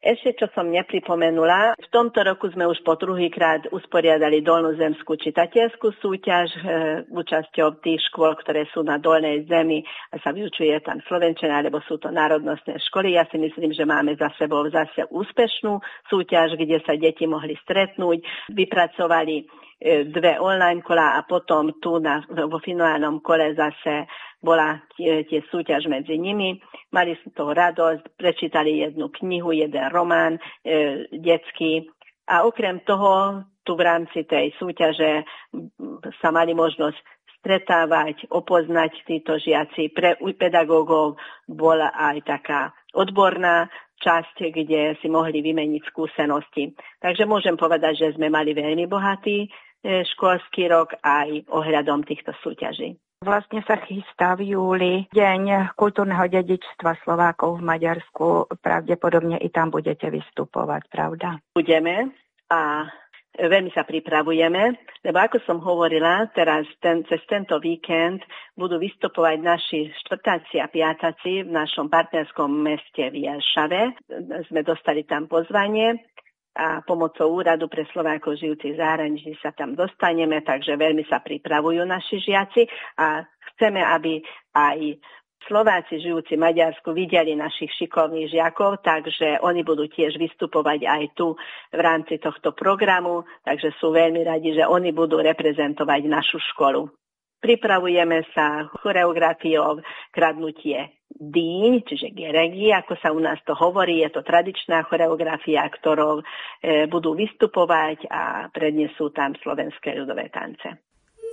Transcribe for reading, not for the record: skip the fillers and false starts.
Ešte, čo som nepripomenula, v tomto roku sme už po druhýkrát usporiadali dolnozemskú čitateľskú súťaž účasťou tých škôl, ktoré sú na dolnej zemi a sa vyučuje tam slovenčina, alebo sú to národnostné školy. Ja si myslím, že máme za sebou zase úspešnú súťaž, kde sa deti mohli stretnúť, vypracovali 2 online kola a potom tu vo finálnom kole zase bola tie súťaž medzi nimi. Mali z toho radosť, prečítali jednu knihu, jeden román detský a okrem toho tu v rámci tej súťaže sa mali možnosť stretávať, opoznať títo žiaci. Pre pedagógov bola aj taká odborná časť, kde si mohli vymeniť skúsenosti. Takže môžem povedať, že sme mali veľmi bohatý školský rok aj ohľadom týchto súťaží. Vlastne sa chystá v júli Deň kultúrneho dedičstva Slovákov v Maďarsku. Pravdepodobne i tam budete vystupovať, pravda? Budeme a veľmi sa pripravujeme, lebo ako som hovorila, teraz cez tento víkend budú vystupovať naši štvrtáci a piataci v našom partnerskom meste v Jelšave. Sme dostali tam pozvanie a pomocou Úradu pre Slovákov žijúcich v zahraničí sa tam dostaneme, takže veľmi sa pripravujú naši žiaci a chceme, aby aj Slováci žijúci v Maďarsku videli našich šikovných žiakov, takže oni budú tiež vystupovať aj tu v rámci tohto programu, takže sú veľmi radi, že oni budú reprezentovať našu školu. Pripravujeme sa choreografiou Kradnutie dýň, čiže geregi, ako sa u nás to hovorí, je to tradičná choreografia, ktorou budú vystupovať a prednesú tam slovenské ľudové tance.